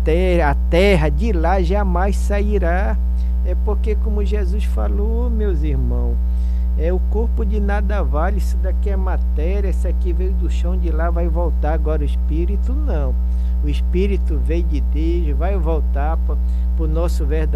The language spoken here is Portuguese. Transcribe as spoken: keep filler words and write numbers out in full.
matéria, a terra, de lá jamais sairá. É porque, como Jesus falou, meus irmãos, é o corpo de nada vale, isso daqui é matéria, isso aqui veio do chão, de lá vai voltar. Agora o espírito não. O espírito veio de Deus, vai voltar para o nosso verdadeiro